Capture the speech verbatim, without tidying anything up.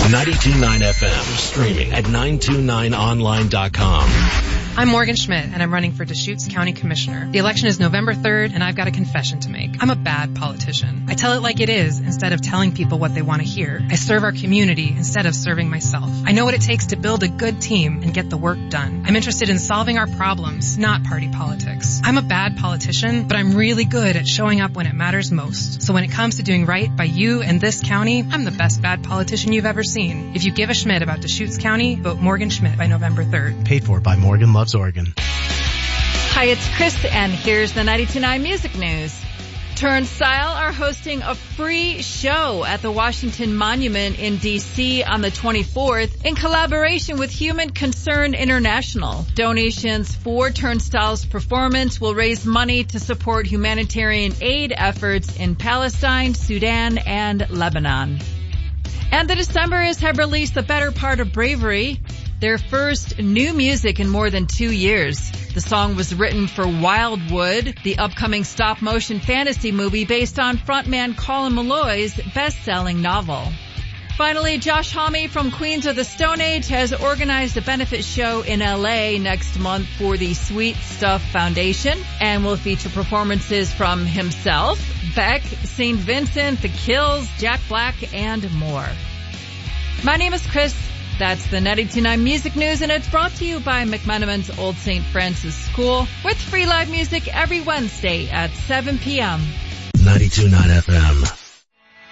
ninety-two point nine F M, streaming at nine two nine online dot com. I'm Morgan Schmidt, and I'm running for Deschutes County Commissioner. The election is November third, and I've got a confession to make. I'm a bad politician. I tell it like it is instead of telling people what they want to hear. I serve our community instead of serving myself. I know what it takes to build a good team and get the work done. I'm interested in solving our problems, not party politics. I'm a bad politician, but I'm really good at showing up when it matters most. So when it comes to doing right by you and this county, I'm the best bad politician you've ever seen. If you give a Schmidt about Deschutes County, vote Morgan Schmidt by November third. Paid for by Morgan Loves Oregon. Hi, it's Chris, and here's the ninety-two point nine Music News. Turnstile are hosting a free show at the Washington Monument in D C on the twenty-fourth in collaboration with Human Concern International. Donations for Turnstile's performance will raise money to support humanitarian aid efforts in Palestine, Sudan, and Lebanon. And the Decemberists have released The Better Part of Bravery, their first new music in more than two years. The song was written for Wildwood, the upcoming stop-motion fantasy movie based on frontman Colin Meloy's best-selling novel. Finally, Josh Homme from Queens of the Stone Age has organized a benefit show in L A next month for the Sweet Stuff Foundation and will feature performances from himself, Beck, Saint Vincent, The Kills, Jack Black, and more. My name is Chris. That's the ninety-two point nine Music News, and it's brought to you by McMenamin's Old Saint Francis School with free live music every Wednesday at seven p.m. ninety-two point nine F M.